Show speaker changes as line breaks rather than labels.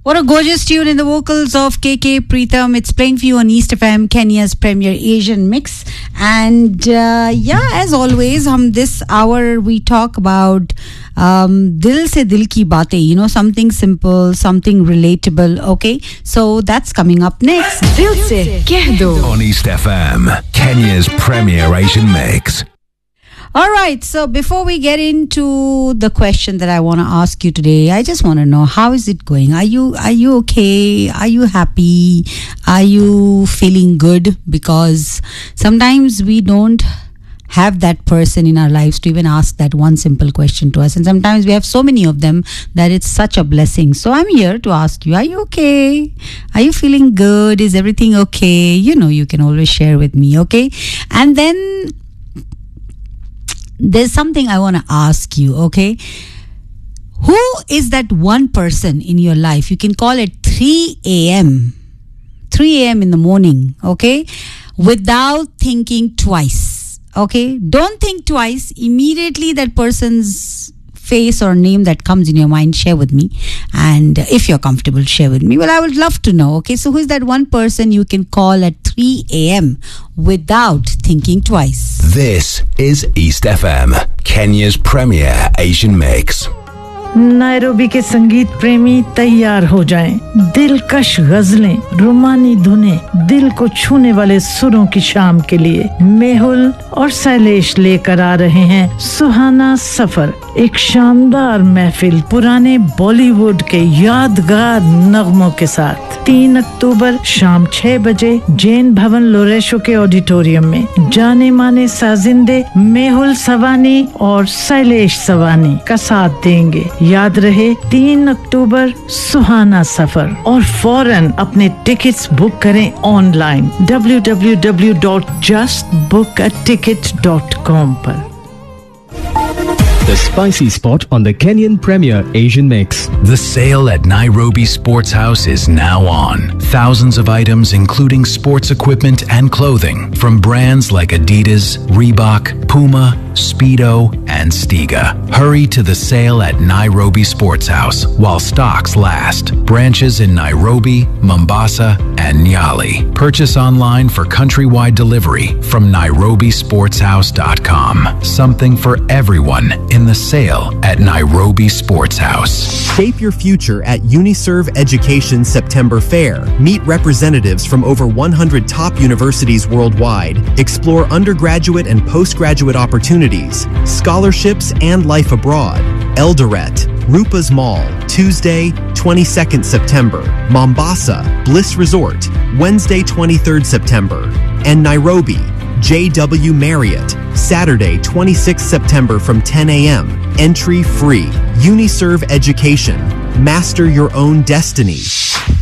What a gorgeous tune in the vocals of KK Pritham. It's playing for you on East FM, Kenya's premier Asian mix. And as always, this hour we talk about dil se dil ki baatein, something simple, something relatable, okay? So that's coming up next.
Dil se keh do.
On East FM, Kenya's premier Asian mix.
All right, so before we get into the question that I want to ask you today, I just want to know, how is it going? Are you okay? Are you happy? Are you feeling good? Because sometimes we don't have that person in our lives to even ask that one simple question to us. And sometimes we have so many of them that it's such a blessing. So I'm here to ask you, are you okay? Are you feeling good? Is everything okay? You can always share with me, okay? And then there's something I want to ask you, okay? Who is that one person in your life? You can call it 3 a.m. 3 a.m. in the morning, okay? Without thinking twice, okay? Don't think twice. Immediately that person's face or name that comes in your mind, share with me. And if you're comfortable, share with me. Well, I would love to know, okay? So who is that one person you can call at 3 a.m. without thinking twice?
This is East FM, Kenya's premier Asian mix.
Nairobi के संगीत प्रेमी तैयार हो जाएं। दिलकश गजलें, रोमानी धुनें, दिल को छूने वाले सुरों की शाम के लिए मेहुल और शैलेश लेकर आ रहे हैं सुहाना सफर, एक शानदार महफिल पुराने बॉलीवुड के यादगार नगमों के साथ 3 अक्टूबर शाम 6 बजे जैन भवन लोरेशो के ऑडिटोरियम में जाने माने साजिंदे मेहुल सवानी और शैलेश सवानी का साथ देंगे। याद रहे 3 अक्टूबर सुहाना सफर, और फौरन अपने टिकट्स बुक करें ऑनलाइन www.justbookaticket.com पर।
The spicy spot on the Kenyan Premier Asian Mix.
The sale at Nairobi Sports House is now on. Thousands of items including sports equipment and clothing from brands like Adidas, Reebok, Puma, Speedo, and Stiga. Hurry to the sale at Nairobi Sports House while stocks last. Branches in Nairobi, Mombasa, and Nyali. Purchase online for countrywide delivery from nairobisportshouse.com. Something for everyone in the sale at Nairobi Sports House.
Shape your future at Uniserve Education September Fair. Meet representatives from over 100 top universities worldwide. Explore undergraduate and postgraduate opportunities, scholarships, and life abroad. Eldoret, Rupa's Mall, Tuesday, 22nd September. Mombasa, Bliss Resort, Wednesday, 23rd September. And Nairobi, JW Marriott, Saturday, 26th September from 10 a.m. Entry free. Uniserve Education. Master your own destiny.